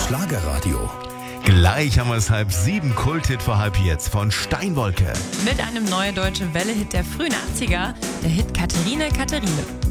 Schlagerradio. Gleich haben wir es 6:30, Kulthit für halb jetzt von Steinwolke. Mit einem neue deutsche Welle-Hit der frühen 80er, der Hit Katharine, Katharine.